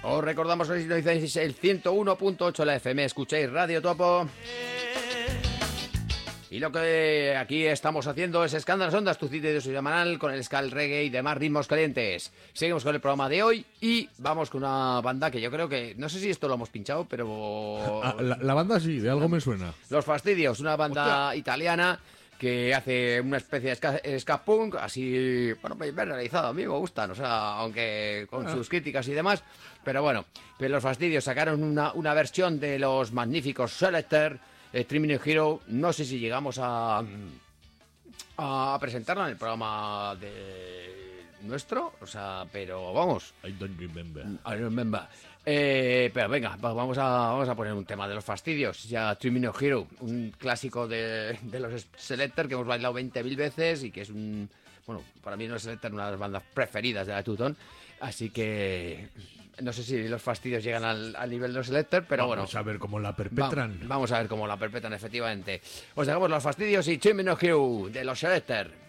Os recordamos que si no hicierais el 101.8 la FM, escucháis Radio Topo. Y lo que aquí estamos haciendo es Escándalos Ondas, tu sitio de semanal con el ska, el reggae y demás ritmos calientes. Seguimos con el programa de hoy y vamos con una banda que yo creo que... No sé si esto lo hemos pinchado, pero... La banda sí, de algo me suena. Los Fastidios, una banda italiana que hace una especie de ska punk, así, bueno, bien realizado, a mí me gustan, o sea, aunque con sus críticas y demás, pero bueno, pero Los Fastidios sacaron una versión de los magníficos Selecter, Streaming Hero. No sé si llegamos a presentarla en el programa de nuestro, o sea, pero vamos. I don't remember. I remember. Pero venga, vamos a poner un tema de Los Fastidios, ya Streaming Hero, un clásico de los Selecter que hemos bailado 20.000 veces y que es un... Bueno, para mí no es Selecter una de las bandas preferidas de la Tutón, así que no sé si Los Fastidios llegan al nivel de los Selecter, pero Vamos a ver cómo la perpetran. Vamos a ver cómo la perpetran, efectivamente. Os dejamos Los Fastidios y Streaming Hero de los Selecter.